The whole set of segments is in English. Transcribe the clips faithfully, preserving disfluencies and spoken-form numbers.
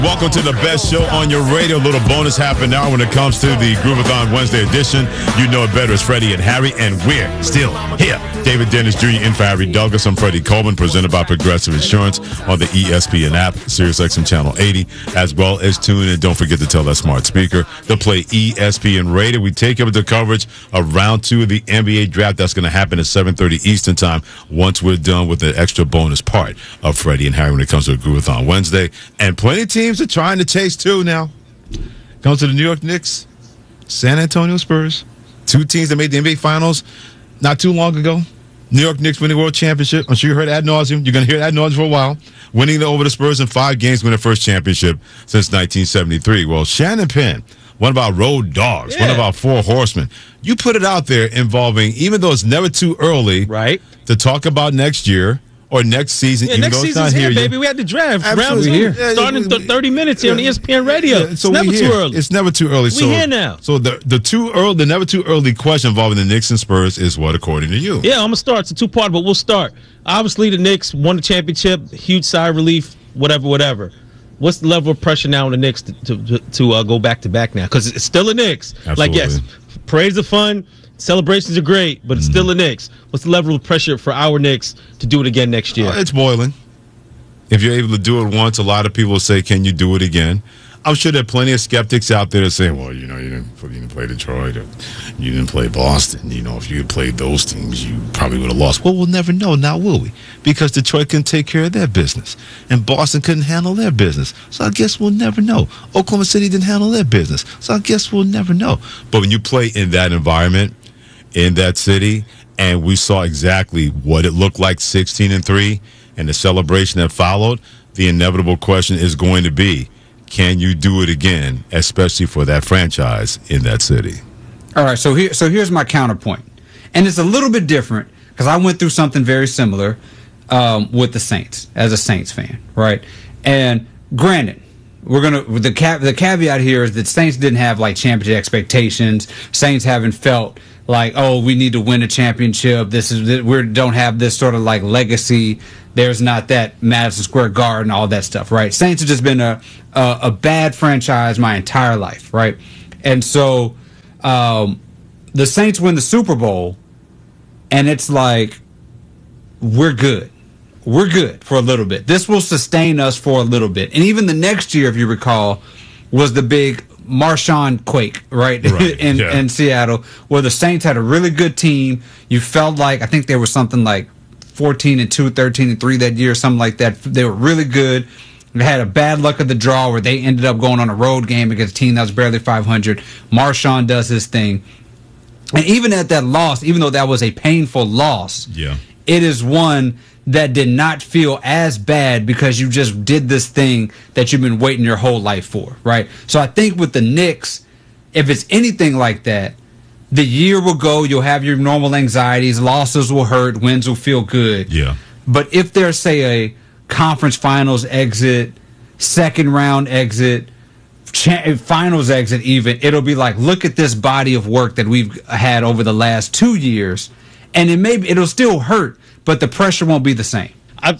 Welcome to the best show on your radio. A little bonus half an hour when it comes to the Groovathon Wednesday edition. You know it better as Freddie and Harry, and we're still here. David Dennis Junior in for Harry Douglas. I'm Freddie Coleman, presented by Progressive Insurance on the E S P N app, SiriusXM Channel eighty, as well as tune in. Don't forget to tell that smart speaker to play E S P N Radio. We take up the coverage of round two of the N B A draft. That's going to happen at seven thirty Eastern time once we're done with the extra bonus part of Freddie and Harry when it comes to Groovathon Wednesday. And plenty of teams are trying to chase two now. Comes to the New York Knicks, San Antonio Spurs. Two teams that made the N B A Finals not too long ago. New York Knicks winning World Championship. I'm sure you heard ad nauseum. You're going to hear ad nauseum for a while. Winning over the Spurs in five games, winning their first championship since nineteen seventy-three. Well, Shannon Penn, one of our road dogs, yeah. one of our four horsemen. You put it out there involving, even though it's never too early right. to talk about next year or next season. Yeah, even next though it's season's not here, here baby. We had the draft. Absolutely. Round two. Here. Yeah, Starting th- thirty minutes here yeah. on E S P N Radio. Yeah, so it's never too early. It's never too early. We so, here now. So the the too early, the never too early question involving the Knicks and Spurs is what, according to you? Yeah, I'm gonna start. It's a two part, but we'll start. Obviously, the Knicks won the championship. Huge sigh of relief. Whatever, whatever. What's the level of pressure now on the Knicks to to, to uh, go back to back now? Because it's still the Knicks. Absolutely. Like yes, parades are fun. Celebrations are great, but it's mm. still the Knicks. What's the level of pressure for our Knicks to do it again next year? Uh, it's boiling. If you're able to do it once, a lot of people say, can you do it again? I'm sure there are plenty of skeptics out there that say, well, you know, you didn't, you didn't play Detroit, or you didn't play Boston. You know, if you had played those teams, you probably would have lost. Well, we'll never know now, will we? Because Detroit couldn't take care of their business, and Boston couldn't handle their business. So I guess we'll never know. Oklahoma City didn't handle their business. So I guess we'll never know. But when you play in that environment, in that city, and we saw exactly what it looked like, sixteen and three, and the celebration that followed, the inevitable question is going to be, can you do it again, especially for that franchise in that city? All right, so here, so here's my counterpoint, and it's a little bit different because I went through something very similar um, with the Saints as a Saints fan, right? And granted, we're gonna the ca- the caveat here is that Saints didn't have like championship expectations. Saints haven't felt like, oh, we need to win a championship. This is we don't have this sort of like legacy. There's not that Madison Square Garden, all that stuff, right? Saints have just been a a, a bad franchise my entire life, right? And so um, the Saints win the Super Bowl, and it's like we're good. We're good for a little bit. This will sustain us for a little bit. And even the next year, if you recall, was the big Marshawn quake, right, right. in, yeah. in Seattle, where the Saints had a really good team. You felt like, I think there was something like fourteen and two, thirteen and three that year, something like that. They were really good. They had a bad luck of the draw where they ended up going on a road game against a team that was barely five hundred. Marshawn does his thing. And even at that loss, even though that was a painful loss, yeah. it is one that did not feel as bad because you just did this thing that you've been waiting your whole life for, right? So I think with the Knicks, if it's anything like that, the year will go, you'll have your normal anxieties, losses will hurt, wins will feel good. Yeah. But if there's, say, a conference finals exit, second round exit, cha- finals exit even, it'll be like, look at this body of work that we've had over the last two years, and it may it'll still hurt, but the pressure won't be the same. I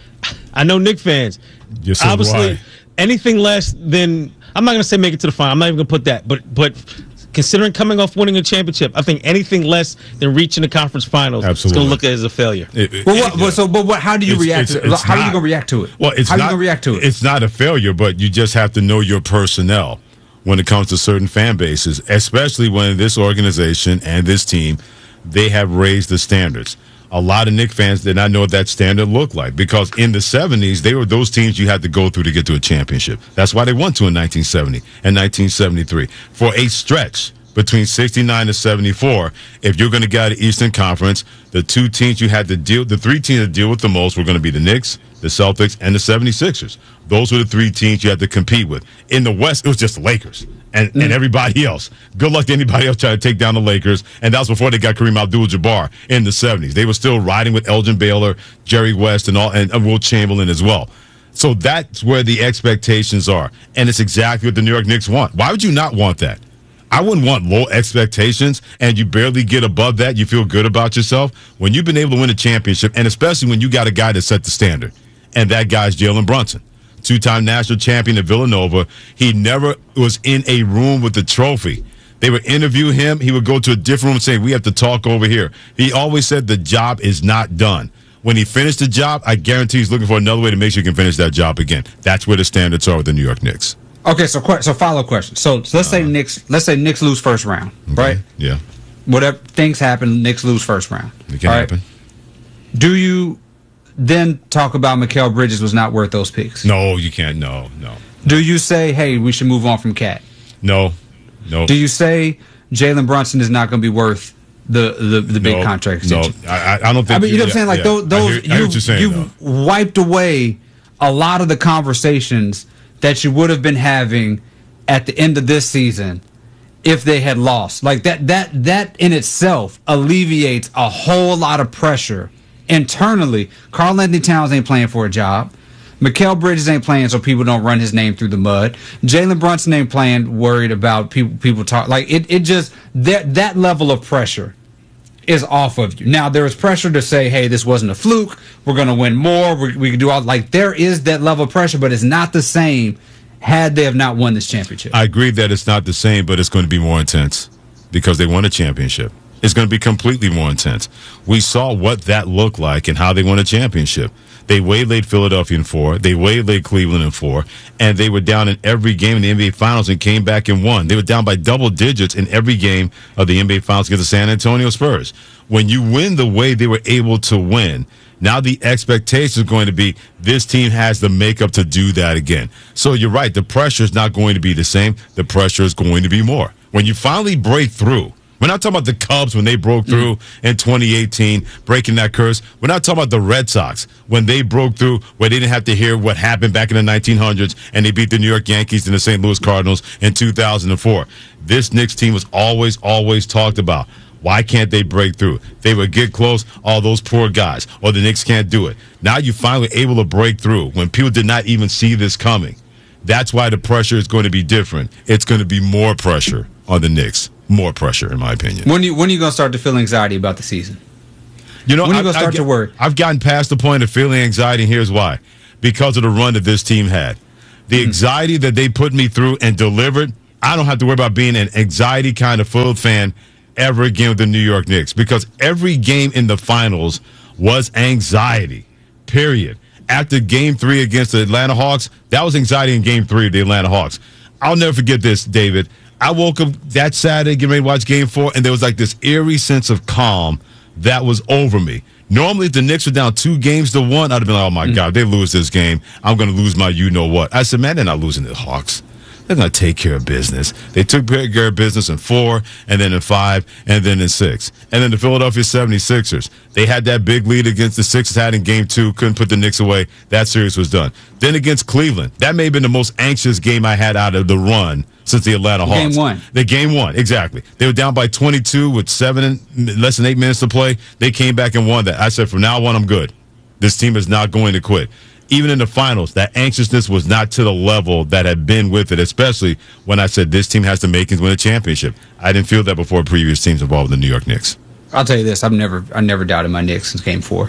I know Knicks fans. Yes, so obviously, anything less than, I'm not going to say make it to the final. I'm not even going to put that. But but considering coming off winning a championship, I think anything less than reaching the conference finals Absolutely. is going to look at it as a failure. It, it, well, what, yeah. so, but what? How do you it's, react it's, to it? it's How not, are you going to react to it? Well, it's how not, are you going to react to it? It's not a failure, but you just have to know your personnel when it comes to certain fan bases, especially when this organization and this team, they have raised the standards. A lot of Knicks fans did not know what that standard looked like because in the seventies, they were those teams you had to go through to get to a championship. That's why they won two in nineteen seventy and nineteen seventy-three. For a stretch between sixty-nine and seventy-four, if you're going to get out of Eastern Conference, the two teams you had to deal, the three teams that deal with the most were going to be the Knicks, the Celtics, and the seventy-sixers. Those were the three teams you had to compete with. In the West, it was just the Lakers and, mm. and everybody else. Good luck to anybody else trying to take down the Lakers. And that was before they got Kareem Abdul-Jabbar in the seventies. They were still riding with Elgin Baylor, Jerry West, and all, and Wilt Chamberlain as well. So that's where the expectations are. And it's exactly what the New York Knicks want. Why would you not want that? I wouldn't want low expectations, and you barely get above that. You feel good about yourself when you've been able to win a championship, and especially when you got a guy that set the standard, and that guy's Jalen Brunson. two-time national champion at Villanova. He never was in a room with the trophy. They would interview him. He would go to a different room and say, we have to talk over here. He always said the job is not done. When he finished the job, I guarantee he's looking for another way to make sure he can finish that job again. That's where the standards are with the New York Knicks. Okay, so so follow question. So, so let's uh, say Knicks let's say Knicks lose first round, okay, right? Yeah. Whatever things happen, Knicks lose first round. It can happen. Right? Do you then talk about Mikal Bridges was not worth those picks? No, you can't. No, no. Do you say, hey, we should move on from Cat? No, no. Do you say Jalen Brunson is not going to be worth the the, the big no, contract no, extension? I, I don't think. I mean, you know what I'm saying? Like yeah. those, those I hear, I hear what you're saying, you've wiped away a lot of the conversations that you would have been having at the end of this season if they had lost. Like that, that, that in itself alleviates a whole lot of pressure internally. Karl Anthony Towns ain't playing for a job. Mikal Bridges ain't playing so people don't run his name through the mud. Jalen Brunson ain't playing worried about people people talk. Like it, it just that that level of pressure is off of you. Now there is pressure to say, hey, this wasn't a fluke. We're gonna win more. We, we can do all like there is that level of pressure, but it's not the same had they have not won this championship. I agree that it's not the same, but it's going to be more intense because they won a championship. It's going to be completely more intense. We saw what that looked like and how they won a championship. They waylaid Philadelphia in four. They waylaid Cleveland in four. And they were down in every game in the N B A Finals and came back and won. They were down by double digits in every game of the N B A Finals against the San Antonio Spurs. When you win the way they were able to win, now the expectation is going to be this team has the makeup to do that again. So you're right. The pressure is not going to be the same. The pressure is going to be more. When you finally break through, we're not talking about the Cubs when they broke through mm. in twenty eighteen, breaking that curse. We're not talking about the Red Sox when they broke through, where they didn't have to hear what happened back in the nineteen hundreds, and they beat the New York Yankees and the Saint Louis Cardinals in two thousand four. This Knicks team was always, always talked about. Why can't they break through? They would get close, all those poor guys, or the Knicks can't do it. Now you're finally able to break through when people did not even see this coming. That's why the pressure is going to be different. It's going to be more pressure on the Knicks. More pressure, in my opinion. When you when are you going to start to feel anxiety about the season? You know, when are you going to start I, to worry? I've gotten past the point of feeling anxiety, and here's why. Because of the run that this team had. The mm. anxiety that they put me through and delivered, I don't have to worry about being an anxiety kind of filled fan ever again with the New York Knicks. Because every game in the finals was anxiety, period. After game three against the Atlanta Hawks, that was anxiety in game three of the Atlanta Hawks. I'll never forget this, David. I woke up that Saturday, getting ready to watch game four, and there was like this eerie sense of calm that was over me. Normally, if the Knicks were down two games to one, I'd have been like, oh, my mm. God, they lose this game. I'm going to lose my you-know-what. I said, man, they're not losing the Hawks. They're going to take care of business. They took care of business in four, and then in five, and then in six. And then the Philadelphia seventy-sixers. They had that big lead against the Sixers had in game two, couldn't put the Knicks away. That series was done. Then against Cleveland. That may have been the most anxious game I had out of the run since the Atlanta Hawks. Game one. The game one, exactly. They were down by twenty-two with seven, less than eight minutes to play. They came back and won that. I said, from now on, I'm good. This team is not going to quit. Even in the finals, that anxiousness was not to the level that had been with it, especially when I said this team has the makings to win a championship. I didn't feel that before previous teams involved with the New York Knicks. I'll tell you this, I've never I never doubted my Knicks since game four.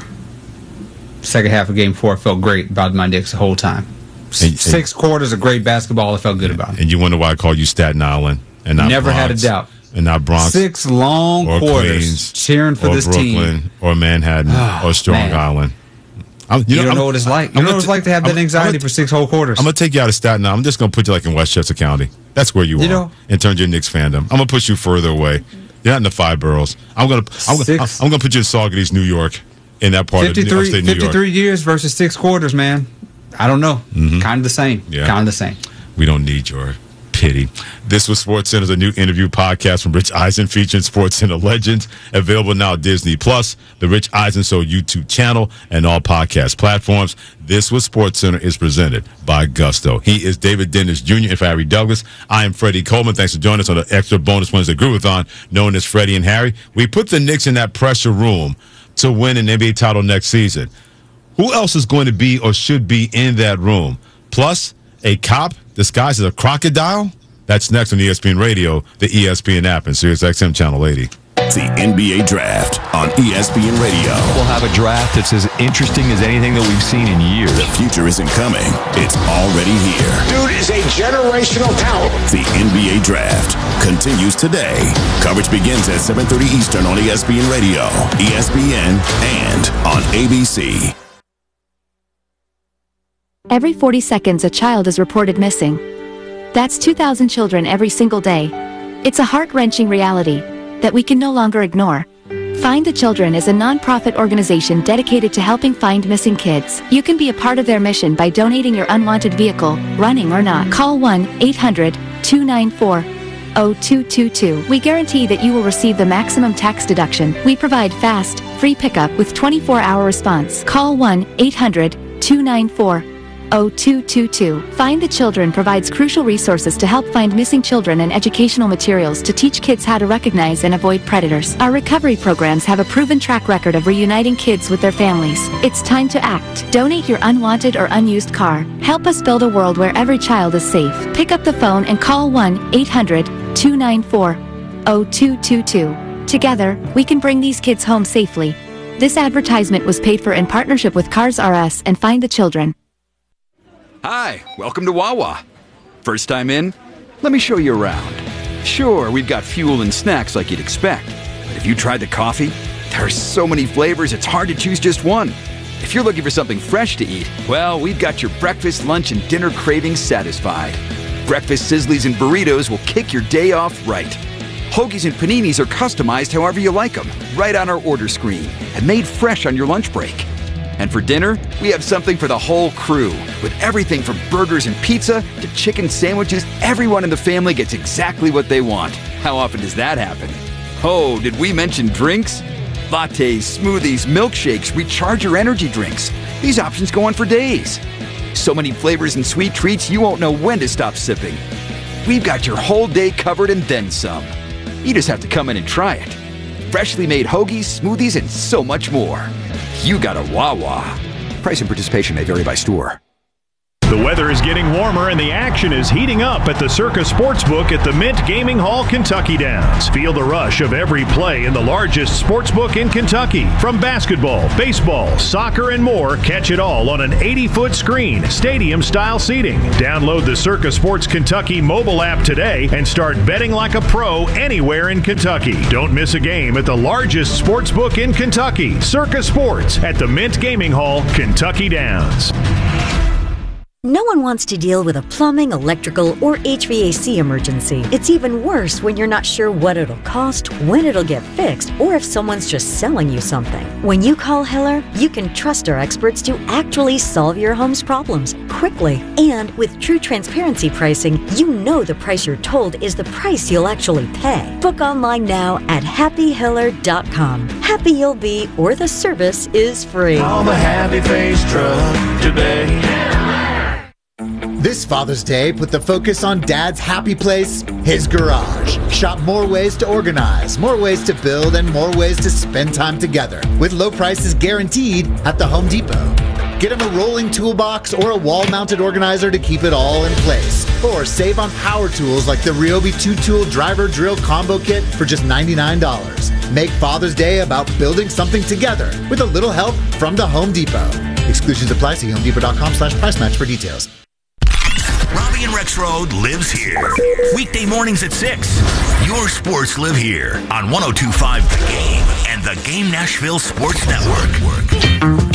Second half of game four, I felt great about my Knicks the whole time. And, Six and, quarters of great basketball, I felt good about it. And you wonder why I called you Staten Island and not Never Bronx, had a doubt. And not Bronx. Six long or quarters Queens, cheering for or this Brooklyn, team. Or Manhattan, oh, or Strong man. Island. I'm, you, you know, don't I'm, know what it's like. You I'm know what it's t- like to have that I'm, anxiety I'm for six whole quarters. I'm going to take you out of Staten Island. I'm just going to put you like in Westchester County. That's where you, you are know, in terms of your Knicks fandom. I'm going to push you further away. You're not in the five boroughs. I'm going to I'm going I'm going to put you in Saugerties, New York, in that part of upstate New York. fifty-three years versus six quarters, man. I don't know. Mm-hmm. Kind of the same. Yeah. Kind of the same. We don't need your pity. This was SportsCenter's a new interview podcast from Rich Eisen featuring SportsCenter legends, available now at Disney Plus, the Rich Eisen Show YouTube channel, and all podcast platforms. This was SportsCenter is presented by Gusto. He is David Dennis Junior and Harry Douglas. I am Freddie Coleman. Thanks for joining us on the extra bonus Wednesday Groovathon, known as Freddie and Harry. We put the Knicks in that pressure room to win an N B A title next season. Who else is going to be or should be in that room? Plus, a cop disguised as a crocodile? That's next on E S P N Radio, the E S P N app, and SiriusXM Channel eighty. It's the N B A Draft on E S P N Radio. We'll have a draft that's as interesting as anything that we've seen in years. The future isn't coming. It's already here. Dude is a generational talent. The N B A Draft continues today. Coverage begins at seven thirty Eastern on E S P N Radio, E S P N, and on A B C. Every forty seconds, a child is reported missing. That's two thousand children every single day. It's a heart-wrenching reality that we can no longer ignore. Find the Children is a non-profit organization dedicated to helping find missing kids. You can be a part of their mission by donating your unwanted vehicle, running or not. Call one eight hundred two nine four zero two two two. We guarantee that you will receive the maximum tax deduction. We provide fast, free pickup with twenty-four hour response. Call one eight hundred two nine four zero two two two. Find the Children provides crucial resources to help find missing children and educational materials to teach kids how to recognize and avoid predators. Our recovery programs have a proven track record of reuniting kids with their families. It's time to act. Donate your unwanted or unused car. Help us build a world where every child is safe. Pick up the phone and call one eight hundred two nine four zero two two two. Together, we can bring these kids home safely. This advertisement was paid for in partnership with Cars R Us and Find the Children. Hi, welcome to Wawa. First time in? Let me show you around. Sure, we've got fuel and snacks like you'd expect, but have you tried the coffee? There are so many flavors, it's hard to choose just one. If you're looking for something fresh to eat, well, we've got your breakfast, lunch, and dinner cravings satisfied. Breakfast sizzlies and burritos will kick your day off right. Hoagies and paninis are customized however you like them, right on our order screen, and made fresh on your lunch break. And for dinner, we have something for the whole crew. With everything from burgers and pizza to chicken sandwiches, everyone in the family gets exactly what they want. How often does that happen? Oh, did we mention drinks? Lattes, smoothies, milkshakes, recharger energy drinks. These options go on for days. So many flavors and sweet treats you won't know when to stop sipping. We've got your whole day covered and then some. You just have to come in and try it. Freshly made hoagies, smoothies, and so much more. You got a Wawa. Price and participation may vary by store. The weather is getting warmer and the action is heating up at the Circa Sportsbook at the Mint Gaming Hall, Kentucky Downs. Feel the rush of every play in the largest sportsbook in Kentucky. From basketball, baseball, soccer, and more, catch it all on an eighty-foot screen, stadium-style seating. Download the Circa Sports Kentucky mobile app today and start betting like a pro anywhere in Kentucky. Don't miss a game at the largest sportsbook in Kentucky, Circa Sports at the Mint Gaming Hall, Kentucky Downs. No one wants to deal with a plumbing, electrical, or H V A C emergency. It's even worse when you're not sure what it'll cost, when it'll get fixed, or if someone's just selling you something. When you call Hiller, you can trust our experts to actually solve your home's problems quickly. And with true transparency pricing, you know the price you're told is the price you'll actually pay. Book online now at happy hiller dot com. Happy you'll be, or the service is free. Call the Happy Face Truck today. This Father's Day, put the focus on Dad's happy place, his garage. Shop more ways to organize, more ways to build, and more ways to spend time together. With low prices guaranteed at the Home Depot. Get him a rolling toolbox or a wall-mounted organizer to keep it all in place. Or save on power tools like the Ryobi two-tool driver drill combo kit for just ninety-nine dollars. Make Father's Day about building something together with a little help from the Home Depot. Exclusions apply. See homedepot.com slash price match for details. Robbie and Rexroad lives here. Weekday mornings at six. Your sports live here on one oh two point five The Game and the Game Nashville Sports Network.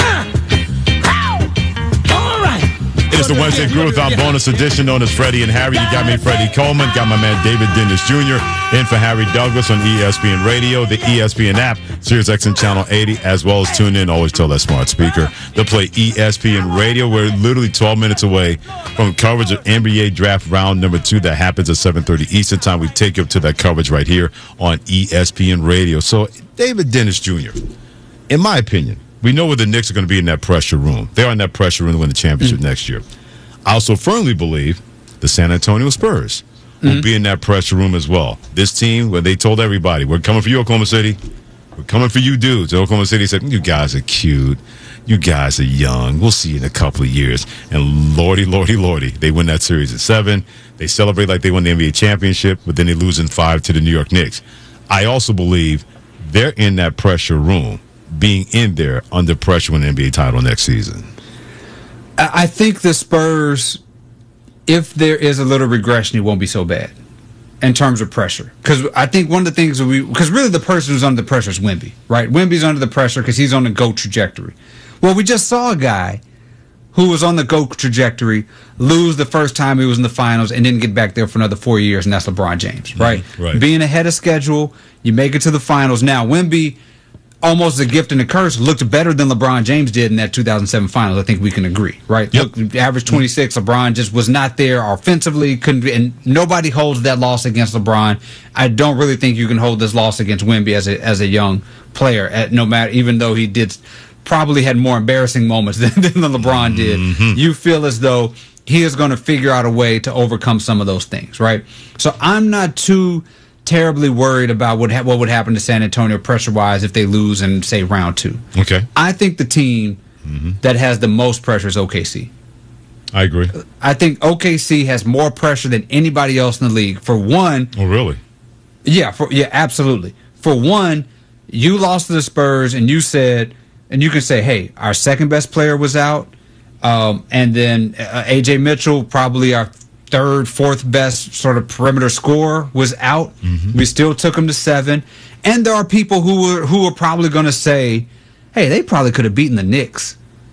It is the Wednesday Groove Without bonus edition known as Freddie and Harry. You got me, Freddie Coleman. Got my man David Dennis Junior in for Harry Douglas on E S P N Radio, the E S P N app, Sirius X M Channel eighty, as well as tune in. Always tell that smart speaker to play E S P N Radio. We're literally twelve minutes away from coverage of N B A Draft Round Number Two that happens at seven thirty Eastern Time. We take you up to that coverage right here on E S P N Radio. So, David Dennis Junior, in my opinion, we know where the Knicks are going to be in that pressure room. They are in that pressure room to win the championship mm-hmm. next year. I also firmly believe the San Antonio Spurs will mm-hmm. be in that pressure room as well. This team, where they told everybody, we're coming for you, Oklahoma City. We're coming for you dudes. Oklahoma City said, you guys are cute. You guys are young. We'll see you in a couple of years. And lordy, lordy, lordy, they win that series at seven. They celebrate like they won the N B A championship, but then they lose in five to the New York Knicks. I also believe they're in that pressure room, being in there under pressure when the N B A title next season? I think the Spurs, if there is a little regression, it won't be so bad in terms of pressure. Because I think one of the things that we, because really the person who's under the pressure is Wemby, right? Wemby's under the pressure because he's on the GOAT trajectory. Well, we just saw a guy who was on the GOAT trajectory lose the first time he was in the finals and didn't get back there for another four years, and that's LeBron James, right? Mm-hmm. Right. Being ahead of schedule, you make it to the finals. Now, Wemby, almost a gift and a curse, looked better than LeBron James did in that two thousand seven finals. I think we can agree, right? Yep. Look, average twenty-six. LeBron just was not there offensively. Couldn't, and nobody holds that loss against LeBron. I don't really think you can hold this loss against Wemby as a as a young player. At no matter, even though he did probably had more embarrassing moments than, than LeBron did, mm-hmm. you feel as though he is going to figure out a way to overcome some of those things, right? So I'm not too terribly worried about what ha- what would happen to San Antonio pressure-wise if they lose in, say, round two. Okay. I think the team mm-hmm. that has the most pressure is O K C. I agree. I think O K C has more pressure than anybody else in the league. For one... Oh, really? Yeah, for yeah, absolutely. For one, you lost to the Spurs, and you said... And you can say, hey, our second-best player was out, um, and then uh, A J Mitchell, probably our third, fourth best sort of perimeter scorer, was out. Mm-hmm. We still took him to seven. And there are people who were who are probably going to say, hey, they probably could have beaten the Knicks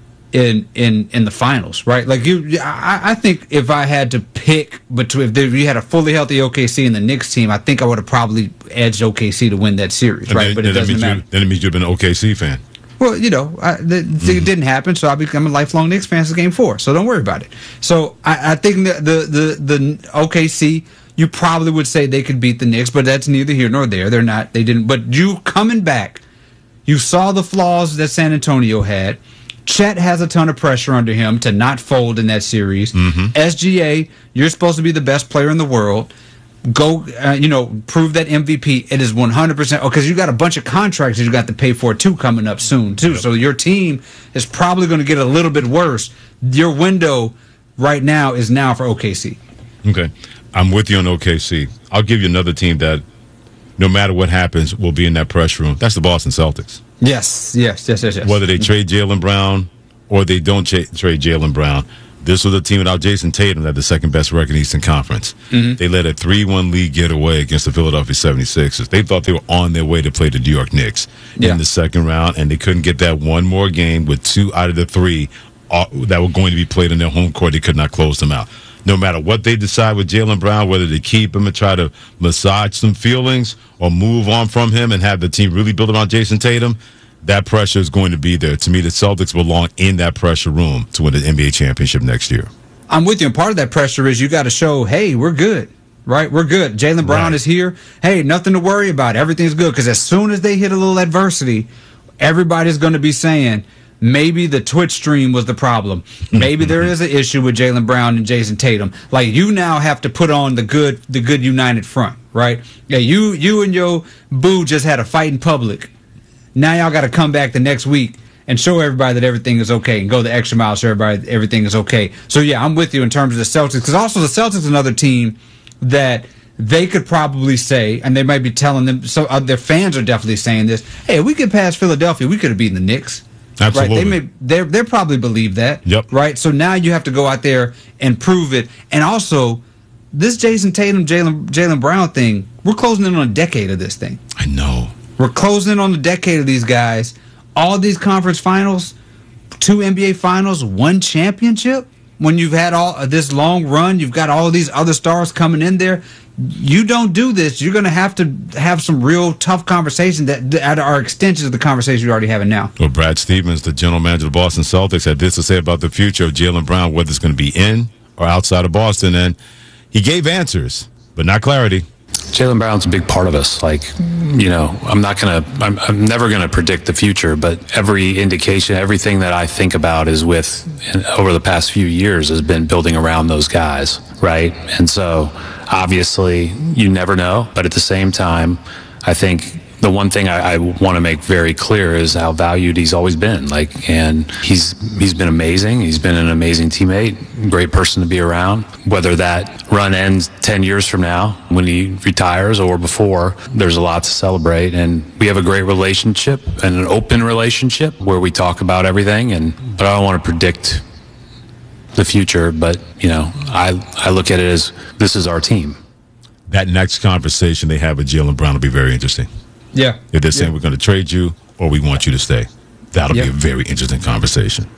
in in in the finals, right? Like you, I, I think if I had to pick between, if you had a fully healthy O K C and the Knicks team, I think I would have probably edged O K C to win that series, and right? Then, but it then doesn't matter. You, then it means you've been an O K C fan. Well, you know, I, the, mm-hmm. it didn't happen, so I become a lifelong Knicks fan since game four. So don't worry about it. So I, I think the, the the the O K C, you probably would say they could beat the Knicks, but that's neither here nor there. They're not. They didn't. But you coming back, you saw the flaws that San Antonio had. Chet has a ton of pressure under him to not fold in that series. Mm-hmm. S G A, you're supposed to be the best player in the world. Go, uh, you know, prove that M V P. It is one hundred percent. Oh, because you got a bunch of contracts that you got to pay for too coming up soon too. Yep. So your team is probably going to get a little bit worse. Your window right now is now for O K C. Okay, I'm with you on O K C. I'll give you another team that, no matter what happens, will be in that pressure room. That's the Boston Celtics. Yes, yes, yes, yes, yes. Whether they trade Jaylen Brown or they don't tra- trade Jaylen Brown. This was a team without Jason Tatum that had the second best record in the Eastern Conference. Mm-hmm. They let a three one lead get away against the Philadelphia seventy-sixers. They thought they were on their way to play the New York Knicks yeah. in the second round, and they couldn't get that one more game with two out of the three uh, that were going to be played in their home court. They could not close them out. No matter what they decide with Jaylen Brown, whether they keep him and try to massage some feelings or move on from him and have the team really build around Jason Tatum, that pressure is going to be there. To me, the Celtics belong in that pressure room to win the N B A championship next year. I'm with you. And part of that pressure is you got to show, hey, we're good, right? We're good. Jaylen Brown right. is here. Hey, nothing to worry about. Everything's good. Because as soon as they hit a little adversity, everybody's going to be saying, maybe the Twitch stream was the problem. Maybe there is an issue with Jaylen Brown and Jason Tatum. Like, you now have to put on the good, the good united front, right? Yeah, you, you and your boo just had a fight in public. Now y'all got to come back the next week and show everybody that everything is okay and go the extra mile, show everybody that everything is okay. So, yeah, I'm with you in terms of the Celtics. Because also the Celtics is another team that they could probably say, and they might be telling them, so uh, their fans are definitely saying this, hey, if we get past Philadelphia, we could have beaten the Knicks. Absolutely. Right? They may, they they probably believe that. Yep. Right? So now you have to go out there and prove it. And also, this Jason Tatum, Jaylen Jaylen Brown thing, we're closing in on a decade of this thing. I know. We're closing in on the decade of these guys. All these conference finals, two N B A finals, one championship. When you've had all uh, this long run, you've got all these other stars coming in there. You don't do this, you're going to have to have some real tough conversations that, that are extensions of the conversation you're already having now. Well, Brad Stevens, the general manager of the Boston Celtics, had this to say about the future of Jaylen Brown, whether it's going to be in or outside of Boston. And he gave answers, but not clarity. Jaylen Brown's a big part of us. Like, you know, I'm not going to, I'm, I'm never going to predict the future, but every indication, everything that I think about is with, over the past few years, has been building around those guys, right? And so, obviously, you never know, but at the same time, I think the one thing I, I want to make very clear is how valued he's always been. Like, and he's he's been amazing. He's been an amazing teammate, great person to be around. Whether that run ends ten years from now when he retires or before, there's a lot to celebrate. And we have a great relationship and an open relationship where we talk about everything. And but I don't want to predict the future. But you know, I I look at it as this is our team. That next conversation they have with Jaylen Brown will be very interesting. Yeah. If they're saying yeah. we're going to trade you or we want you to stay, that'll yeah. be a very interesting conversation.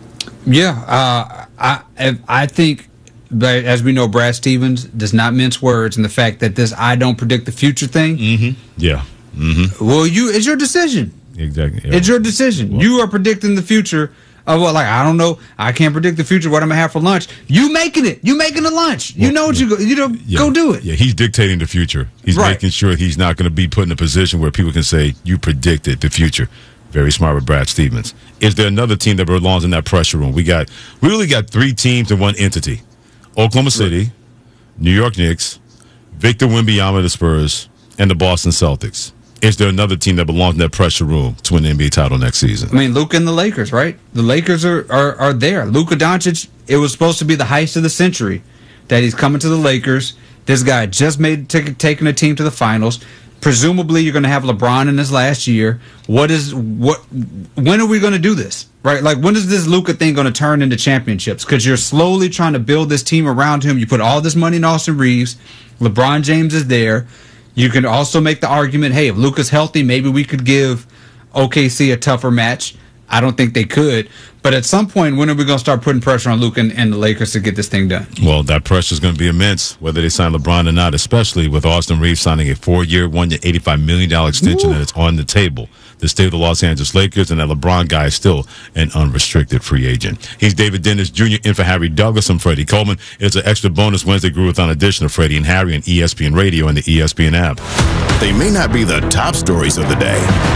Yeah. Uh, I I think, but as we know, Brad Stevens does not mince words, and the fact that this I don't predict the future thing. Mm-hmm. Yeah. Mm-hmm. Well, you it's your decision. Exactly. Yeah. It's your decision. Well, you are predicting the future. Oh, well, like, I don't know. I can't predict the future, what I'm going to have for lunch. You making it. You making the lunch. You well, know what yeah. you go, you know, yeah. go do it. Yeah, he's dictating the future. He's right. making sure he's not going to be put in a position where people can say, you predicted the future. Very smart with Brad Stevens. Is there another team that belongs in that pressure room? We got, we really got three teams in one entity. Oklahoma City, right. New York Knicks, Victor Wembanyama of the Spurs, and the Boston Celtics. Is there another team that belongs in that pressure room to win the N B A title next season? I mean, Luka and the Lakers, right? The Lakers are, are, are there. Luka Doncic, it was supposed to be the heist of the century that he's coming to the Lakers. This guy just made t- taking a team to the finals. Presumably, you're going to have LeBron in his last year. What is what? When are we going to do this? Right? Like, when is this Luka thing going to turn into championships? Because you're slowly trying to build this team around him. You put all this money in Austin Reeves. LeBron James is there. You can also make the argument, hey, if Luka's healthy, maybe we could give O K C a tougher match. I don't think they could. But at some point, when are we going to start putting pressure on Luka and, and the Lakers to get this thing done? Well, that pressure is going to be immense, whether they sign LeBron or not, especially with Austin Reeves signing a four-year, one-year, eighty-five million dollars extension Woo. That is on the table. The state of the Los Angeles Lakers, and that LeBron guy is still an unrestricted free agent. He's David Dennis Junior in for Harry Douglas. I'm Freddie Coleman. It's an extra bonus Wednesday Groove-a-thon edition of Freddie and Harry on E S P N Radio and the E S P N app. They may not be the top stories of the day.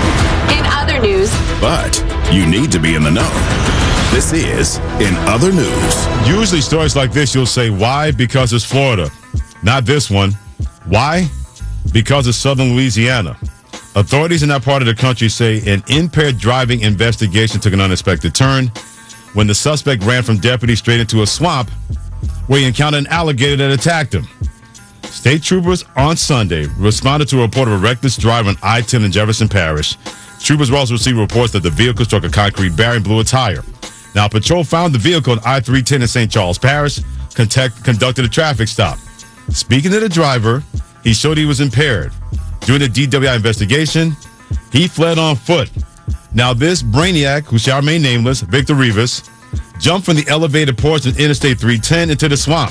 In other news. But you need to be in the know. This is In Other News. Usually stories like this, you'll say, why? Because it's Florida. Not this one. Why? Because it's southern Louisiana. Authorities in that part of the country say an impaired driving investigation took an unexpected turn when the suspect ran from deputies straight into a swamp where he encountered an alligator that attacked him. State troopers on Sunday responded to a report of a reckless drive on I ten in Jefferson Parish. Troopers also received reports that the vehicle struck a concrete barrier and blew a tire. Now, patrol found the vehicle on I three ten in Saint Charles Parish, contact, conducted a traffic stop. Speaking to the driver, he showed he was impaired. During the D W I investigation, he fled on foot. Now, this brainiac, who shall remain nameless, Victor Rivas, jumped from the elevated porch of Interstate three ten into the swamp.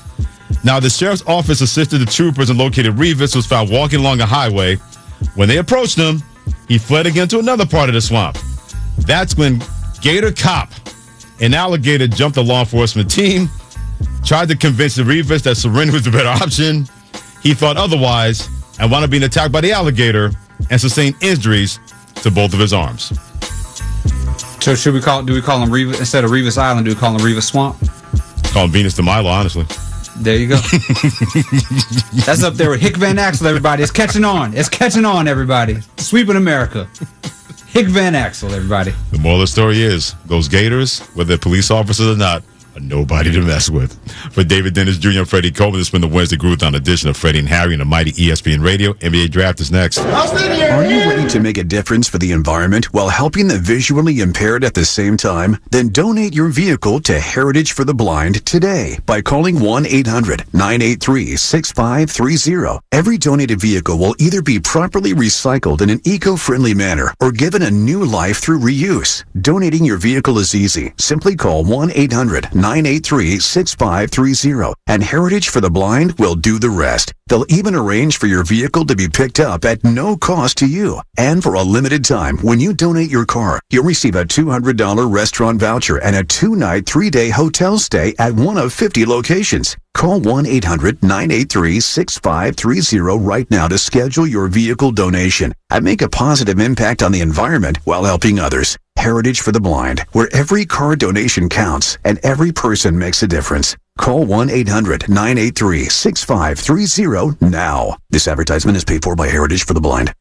Now, the sheriff's office assisted the troopers and located Rivas, who was found walking along a highway. When they approached him, he fled again to another part of the swamp. That's when Gator Cop, an alligator, jumped the law enforcement team, tried to convince the Rivas that surrender was the better option. He thought otherwise and wound up being attacked by the alligator and sustained injuries to both of his arms. So should we call? Do we call him Rivas instead of Rivas Island? Do we call him Rivas Swamp? Call him Venus de Milo, honestly. There you go. That's up there with Hick Van Axel, everybody. It's catching on. It's catching on, everybody. Sweeping America. Hick Van Axel, everybody. The moral of the story is, those Gators, whether they're police officers or not, are nobody to mess with. For David Dennis Junior and Freddie Coleman, this has been the Wednesday Groove-a-thon edition of Freddie and Harry on the mighty E S P N Radio. N B A Draft is next. Are you ready to make a difference for the environment while helping the visually impaired at the same time? Then donate your vehicle to Heritage for the Blind today by calling one eight hundred nine eight three six five three zero. Every donated vehicle will either be properly recycled in an eco-friendly manner or given a new life through reuse. Donating your vehicle is easy. Simply call one eight hundred nine eight three six five three zero, and Heritage for the Blind will do the rest. They'll even arrange for your vehicle to be picked up at no cost to you. And for a limited time, when you donate your car, you'll receive a two hundred dollars restaurant voucher and a two-night, three-day hotel stay at one of fifty locations. Call one eight hundred nine eight three six five three zero right now to schedule your vehicle donation and make a positive impact on the environment while helping others. Heritage for the Blind, where every car donation counts and every person makes a difference. Call one eight hundred nine eight three six five three zero now. This advertisement is paid for by Heritage for the Blind.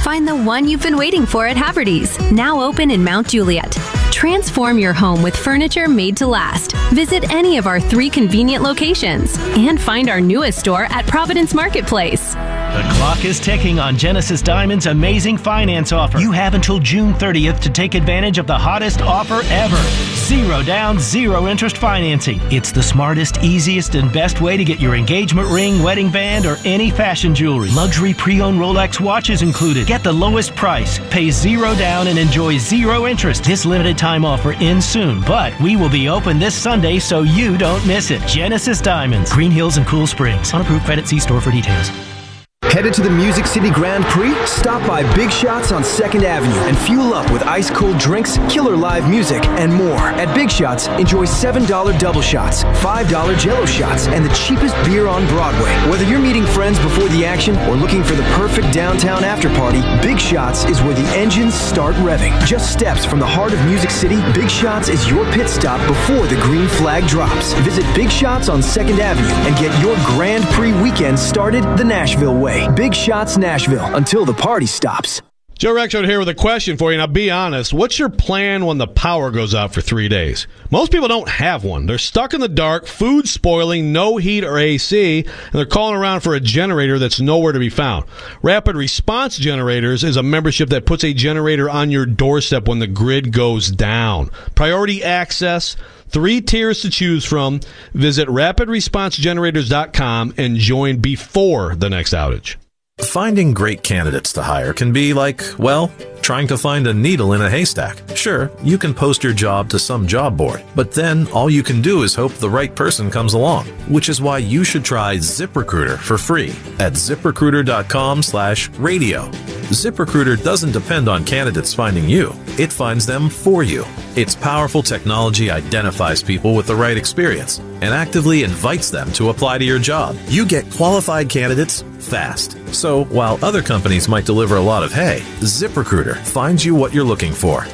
Find the one you've been waiting for at Haverty's, now open in Mount Juliet. Transform your home with furniture made to last. Visit any of our three convenient locations and find our newest store at Providence Marketplace. The clock is ticking on Genesis Diamond's amazing finance offer. You have until June thirtieth to take advantage of the hottest offer ever. Zero down, zero interest financing. It's the smartest, easiest, and best way to get your engagement ring, wedding band, or any fashion jewelry. Luxury pre-owned Rolex watches included. Get the lowest price, pay zero down, and enjoy zero interest. This limited time offer ends soon, but we will be open this Sunday so you don't miss it. Genesis Diamonds, Green Hills and Cool Springs. On approved credit, see store for details. Headed to the Music City Grand Prix? Stop by Big Shots on second Avenue and fuel up with ice-cold drinks, killer live music, and more. At Big Shots, enjoy seven dollar double shots, five dollar Jell-O shots, and the cheapest beer on Broadway. Whether you're meeting friends before the action or looking for the perfect downtown after-party, Big Shots is where the engines start revving. Just steps from the heart of Music City, Big Shots is your pit stop before the green flag drops. Visit Big Shots on second Avenue and get your Grand Prix weekend started the Nashville way. Big Shots Nashville, until the party stops. Joe Rexrode here with a question for you. Now, be honest. What's your plan when the power goes out for three days? Most people don't have one. They're stuck in the dark, food spoiling, no heat or A C, and they're calling around for a generator that's nowhere to be found. Rapid Response Generators is a membership that puts a generator on your doorstep when the grid goes down. Priority access, three tiers to choose from. Visit rapid response generators dot com and join before the next outage. Finding great candidates to hire can be like, well, trying to find a needle in a haystack. Sure, you can post your job to some job board, but then all you can do is hope the right person comes along, which is why you should try ZipRecruiter for free at zip recruiter dot com slash radio. ZipRecruiter doesn't depend on candidates finding you. It finds them for you. Its powerful technology identifies people with the right experience and actively invites them to apply to your job. You get qualified candidates fast. So while other companies might deliver a lot of hay, ZipRecruiter finds you what you're looking for.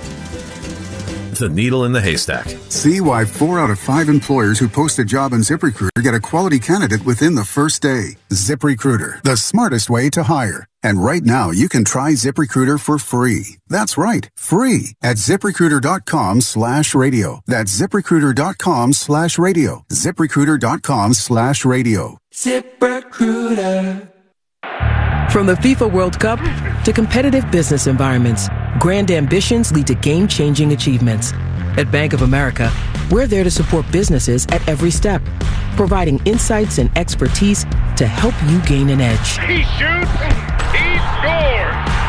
The needle in the haystack. See why four out of five employers who post a job on ZipRecruiter get a quality candidate within the first day. ZipRecruiter, the smartest way to hire. And right now, you can try ZipRecruiter for free. That's right, free at ZipRecruiter dot com slash radio. That's ZipRecruiter dot com slash radio. ZipRecruiter dot com slash radio. ZipRecruiter. From the FIFA World Cup to competitive business environments, grand ambitions lead to game-changing achievements. At Bank of America, we're there to support businesses at every step, providing insights and expertise to help you gain an edge. He shoots, he scores!